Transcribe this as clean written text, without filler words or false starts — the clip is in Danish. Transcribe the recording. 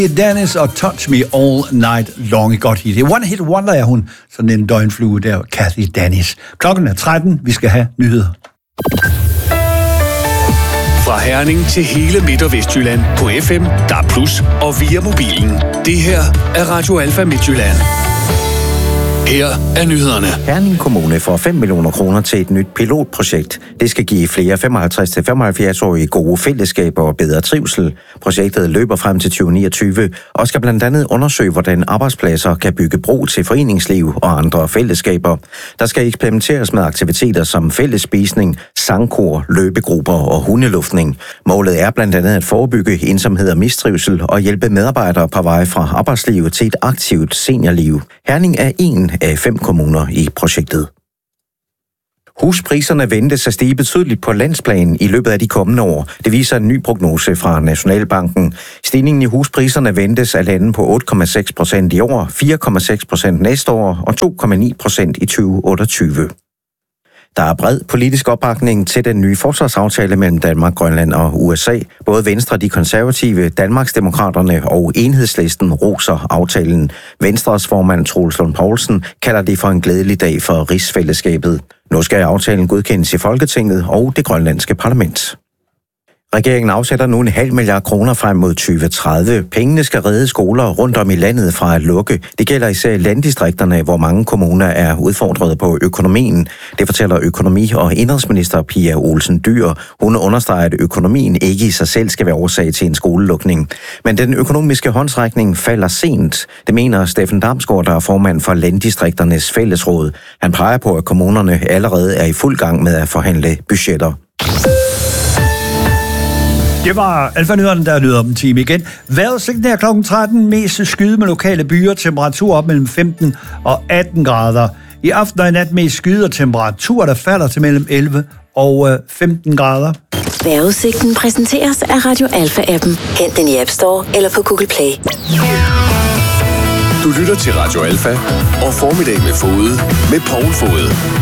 Dennis og Touch Me All Night Long. Godt hit. Det er One Hit Wonder, er hun. Sådan en døgnflue der, Kathy Dennis. Klokken er 13. Vi skal have nyheder. Fra Herning til hele Midt- og Vestjylland på FM, DAB+, og via mobilen. Det her er Radio Alfa Midtjylland. Her er nyhederne. Herning Kommune får 5 millioner kroner til et nyt pilotprojekt. Det skal give flere 55-75-årige gode fællesskaber og bedre trivsel. Projektet løber frem til 2029 og skal blandt andet undersøge, hvordan arbejdspladser kan bygge bro til foreningsliv og andre fællesskaber. Der skal eksperimenteres med aktiviteter som fællesspisning, sangkor, løbegrupper og hundeluftning. Målet er blandt andet at forebygge ensomhed og mistrivsel og hjælpe medarbejdere på vej fra arbejdslivet til et aktivt seniorliv. Herning er en af 5 kommuner i projektet. Huspriserne ventes at stige betydeligt på landsplan i løbet af de kommende år. Det viser en ny prognose fra Nationalbanken. Stigningen i huspriserne ventes at lande på 8,6% i år, 4,6% næste år og 2,9% i 2028. Der er bred politisk opbakning til den nye forsvarsaftale mellem Danmark, Grønland og USA. Både Venstre, de konservative, Danmarksdemokraterne og Enhedslisten roser aftalen. Venstres formand Troels Lund Poulsen kalder det for en glædelig dag for rigsfællesskabet. Nu skal aftalen godkendes i Folketinget og det grønlandske parlament. Regeringen afsætter nu 0,5 milliard kroner frem mod 2030. Pengene skal redde skoler rundt om i landet fra at lukke. Det gælder især i landdistrikterne, hvor mange kommuner er udfordret på økonomien. Det fortæller økonomi- og indenrigsminister Pia Olsen Dyhr. Hun understreger, at økonomien ikke i sig selv skal være årsag til en skolelukning. Men den økonomiske håndsrækning falder sent. Det mener Steffen Damsgaard, der er formand for Landdistrikternes Fællesråd. Han peger på, at kommunerne allerede er i fuld gang med at forhandle budgetter. Det var Alfa-nyhederne, der nyder om en time igen. Vejrudsigten er klokken 13. Mest skyde med lokale byer. Temperatur op mellem 15 og 18 grader. I aften og i nat mest skyde og temperatur, der falder til mellem 11 og 15 grader. Vejrudsigten præsenteres af Radio Alfa-appen. Hent den i App Store eller på Google Play. Du lytter til Radio Alfa og Formiddag med Fode med Poul Fode.